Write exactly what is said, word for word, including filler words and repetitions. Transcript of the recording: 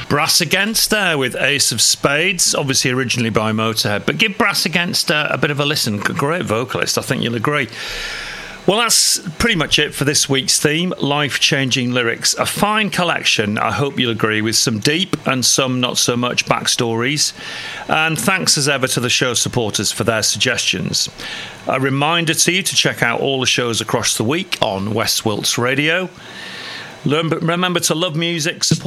Brass Against there with Ace of Spades, obviously originally by Motorhead, but give Brass Against uh, a bit of a listen. Great vocalist, I think you'll agree. Well, that's pretty much it for this week's theme, Life-Changing Lyrics. A fine collection, I hope you'll agree, with some deep and some not so much backstories. And thanks as ever to the show supporters for their suggestions. A reminder to you to check out all the shows across the week on West Wilts Radio. Learn, remember to love music, support